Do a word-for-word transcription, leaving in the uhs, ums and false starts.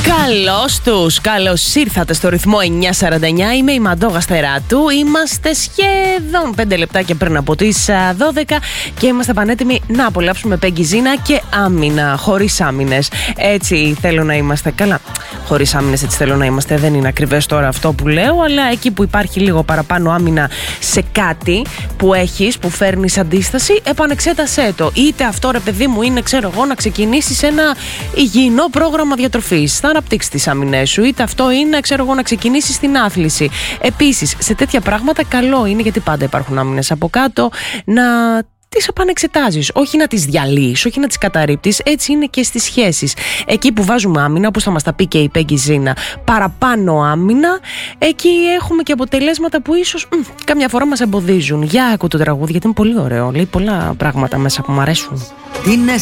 Καλώς τους, καλώς ήρθατε στο ρυθμό εννιά σαράντα εννιά. Είμαι η Μαντόγα Στεράτου. Είμαστε σχεδόν πέντε λεπτάκια πριν από τις δώδεκα και είμαστε πανέτοιμοι να απολαύσουμε Peggy Zina και άμυνα, χωρίς άμυνες. Έτσι θέλω να είμαστε. Καλά, χωρίς άμυνες έτσι θέλω να είμαστε. Δεν είναι ακριβές τώρα αυτό που λέω, αλλά εκεί που υπάρχει λίγο παραπάνω άμυνα σε κάτι που έχεις, που φέρνεις αντίσταση, επανεξέτασέ το. Είτε αυτό, ρε παιδί μου, είναι, ξέρω εγώ, να ξεκινήσεις ένα υγιεινό πρόγραμμα διατροφής. Θα αναπτύξεις τις άμυνές σου, είτε αυτό είναι, ξέρω εγώ, να ξεκινήσεις την άθληση. Επίσης, σε τέτοια πράγματα καλό είναι, γιατί πάντα υπάρχουν άμυνες από κάτω, να τις επανεξετάζεις. Όχι να τις διαλύεις, όχι να τις καταρρίπτεις. Έτσι είναι και στις σχέσεις. Εκεί που βάζουμε άμυνα, όπως θα μας τα πει και η Peggy Zina, παραπάνω άμυνα, εκεί έχουμε και αποτελέσματα που ίσως μ, κάμια φορά μας εμποδίζουν. Για άκου το τραγούδι, γιατί είναι πολύ ωραίο. Λέει πολλά πράγματα μέσα που μου αρέσουν.